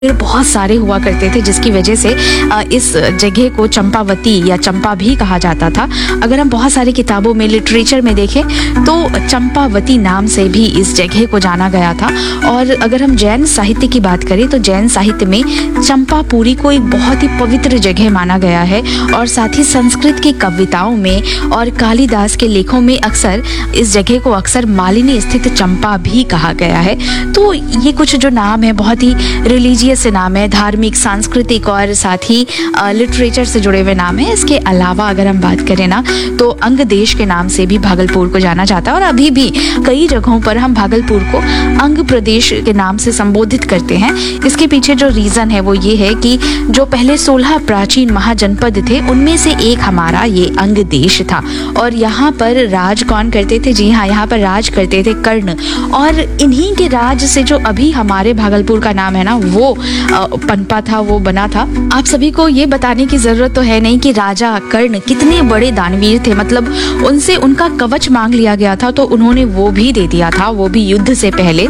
पेड़ बहुत सारे हुआ करते थे, जिसकी वजह से इस जगह को चंपावती या चंपा भी कहा जाता था। अगर हम बहुत सारी किताबों में, लिटरेचर में देखें तो चंपावती नाम से भी इस जगह को जाना गया था। और अगर हम जैन साहित्य की बात करें तो जैन साहित्य में चंपापुरी को एक बहुत ही पवित्र जगह माना गया है। और साथ ही संस्कृत की कविताओं में और कालिदास के लेखों में अक्सर इस जगह को अक्सर मालिनी स्थित चंपा भी कहा गया है। तो ये कुछ जो नाम है बहुत ही रिलीजियस से नाम है, धार्मिक, सांस्कृतिक और साथ ही लिटरेचर से जुड़े हुए नाम है। इसके अलावा अगर हम बात करें ना तो अंग देश के नाम से भी भागलपुर को जाना जाता है। और अभी भी कई जगहों पर हम भागलपुर को अंग प्रदेश के नाम से संबोधित करते हैं। इसके पीछे जो रीजन है वो ये है कि जो पहले 16 प्राचीन महाजनपद थे उनमें से एक हमारा ये अंग देश था। और यहाँ पर राज कौन करते थे? जी हाँ, यहाँ पर राज करते थे कर्ण। और इन्हीं के राज से जो अभी हमारे भागलपुर का नाम है ना वो पनपा था, वो बना था। आप सभी को ये बताने की जरूरत तो है नहीं कि राजा कर्ण कितने बड़े दानवीर थे। मतलब उनसे उनका कवच मांग लिया गया था तो उन्होंने वो भी दे दिया था, वो भी युद्ध से पहले।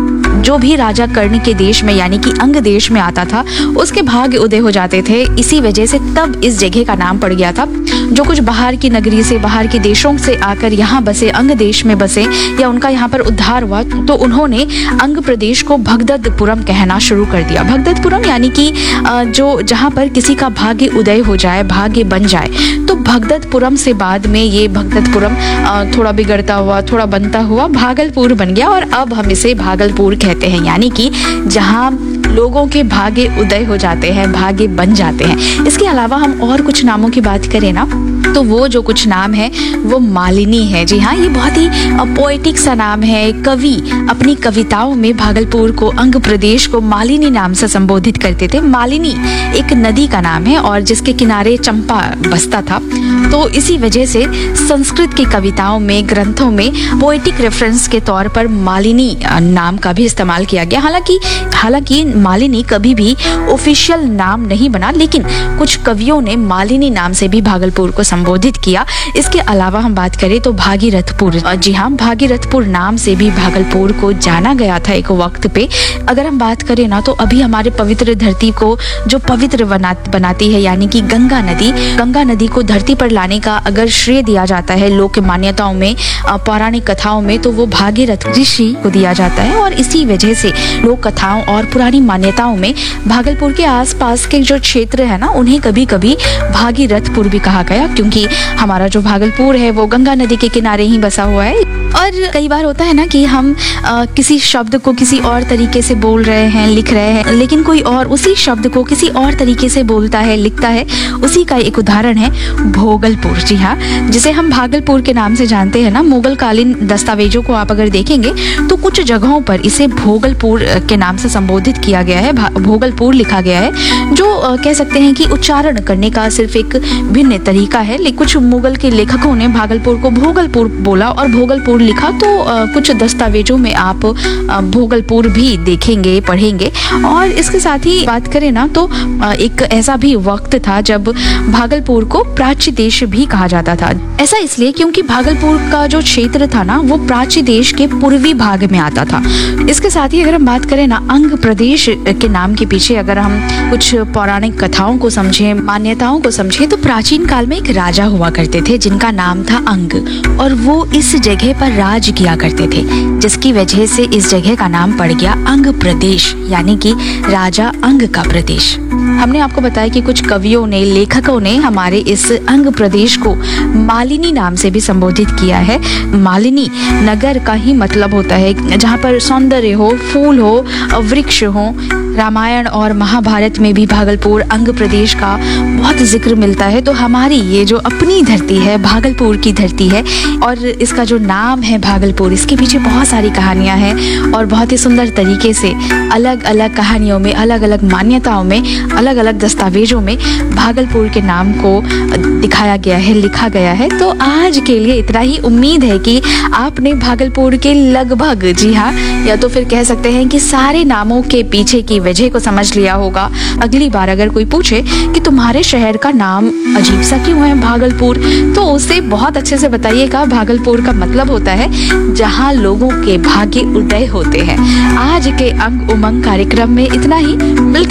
जो भी राजा कर्ण के देश में यानी कि अंग देश में आता था उसके भाग्य उदय हो जाते थे। इसी वजह से तब इस जगह का नाम पड़ गया था। जो कुछ बाहर की नगरी से, बाहर के देशों से आकर यहाँ बसे, अंग देश में बसे या उनका यहाँ पर उद्धार हुआ तो उन्होंने अंग प्रदेश को भगदत्तपुरम कहना शुरू कर दिया। भगदत्तपुरम यानी कि जो जहाँ पर किसी का भाग्य उदय हो जाए, भाग्य बन जाए, तो भगदत्तपुरम से बाद में ये भगदत्तपुरम थोड़ा बिगड़ता हुआ, थोड़ा बनता हुआ भागलपुर बन गया। और अब हम इसे भागलपुर कहते हैं, यानी कि जहाँ लोगों के भाग्य उदय हो जाते हैं, भाग्य बन जाते हैं। इसके अलावा हम और कुछ नामों की बात करें ना तो वो जो कुछ नाम है वो मालिनी है। जी हाँ, ये बहुत ही पोएटिक सा नाम है। कवि अपनी कविताओं में भागलपुर को, अंग प्रदेश को मालिनी नाम से संबोधित करते थे। मालिनी एक नदी का नाम है और जिसके किनारे चंपा बसता था। तो इसी वजह से संस्कृत की कविताओं में, ग्रंथों में पोएटिक रेफरेंस के तौर पर मालिनी नाम का भी इस्तेमाल किया गया। हालांकि मालिनी कभी भी ऑफिशियल नाम नहीं बना, लेकिन कुछ कवियों ने मालिनी नाम से भी भागलपुर को संबोधित किया। इसके अलावा हम बात करें तो भागीरथपुर, जी हाँ, भागीरथपुर नाम से भी भागलपुर को जाना गया था एक वक्त पे। अगर हम बात करें ना तो अभी हमारे पवित्र धरती को जो पवित्र बनाती है यानी कि गंगा नदी को धरती पर लाने का अगर श्रेय दिया जाता है लोक मान्यताओं में, पौराणिक कथाओं में, तो वो भागीरथ ऋषि को दिया जाता है। और इसी वजह से लोक कथाओं और पुरानी मान्यताओं में भागलपुर के आसपास के जो क्षेत्र है ना उन्हें कभी कभी भागीरथपुर भी कहा गया, क्योंकि हमारा जो भागलपुर है वो गंगा नदी के किनारे ही बसा हुआ है। और कई बार होता है ना कि हम किसी शब्द को किसी और तरीके से बोल रहे हैं, लिख रहे हैं, लेकिन कोई और उसी शब्द को किसी और तरीके से बोलता है, लिखता है। उसी का एक उदाहरण है भोगलपुर। जी हाँ, जिसे हम भागलपुर के नाम से जानते हैं ना। मुगल कालीन दस्तावेजों को आप अगर देखेंगे तो कुछ जगहों पर इसे भोगलपुर के नाम से संबोधित किया गया है, भोगलपुर लिखा गया है, जो कह सकते हैं कि उच्चारण करने का सिर्फ एक भिन्न तरीका है। लेकिन कुछ मुगल के लेखकों ने भागलपुर को भोगलपुर बोला और भोगलपुर लिखा, तो कुछ दस्तावेजों में आप भोगलपुर भी देखेंगे, पढ़ेंगे। और इसके साथ ही बात करें ना तो एक ऐसा भी वक्त था जब भागलपुर को प्राच्य देश भी कहा जाता था। ऐसा इसलिए क्योंकि भागलपुर का जो क्षेत्र था ना वो प्राच्य देश के पूर्वी भाग में आता था। इसके साथ ही अगर हम बात करें ना अंग प्रदेश के नाम के पीछे अगर हम कुछ पौराणिक कथाओं को समझें, मान्यताओं को समझें, तो प्राचीन काल में एक राजा हुआ करते थे जिनका नाम था अंग, और वो इस जगह पर राज किया करते थे, जिसकी वजह से इस जगह का नाम पड़ गया अंग प्रदेश, यानी कि राजा अंग का प्रदेश। हमने आपको बताया कि कुछ कवियों ने, लेखकों ने हमारे इस अंग प्रदेश को मालिनी नाम से भी संबोधित किया है। मालिनी नगर का ही मतलब होता है जहाँ पर सौंदर्य हो, फूल हो, वृक्ष हो। रामायण और महाभारत में भी भागलपुर अंग प्रदेश का बहुत जिक्र मिलता है। तो हमारी ये जो अपनी धरती है, भागलपुर की धरती है, और इसका जो नाम है भागलपुर, इसके पीछे बहुत सारी कहानियां हैं और बहुत ही सुंदर तरीके से अलग अलग कहानियों में, अलग अलग मान्यताओं में, अलग अलग दस्तावेजों में भागलपुर के नाम को दिखाया गया है, लिखा गया है। तो आज के लिए इतना ही। उम्मीद है कि आपने भागलपुर के लगभग, जी हाँ, या तो फिर कह सकते हैं कि सारे नामों के पीछे की वजह को समझ लिया होगा। अगली बार अगर कोई पूछे कि तुम्हारे शहर का नाम अजीब सा क्यों है भागलपुर, तो उसे बहुत अच्छे से बताइएगा भागलपुर का मतलब होता है जहाँ लोगों के भाग्य उदय होते हैं। आज के अंग उमंग कार्यक्रम में इतना ही। मिलते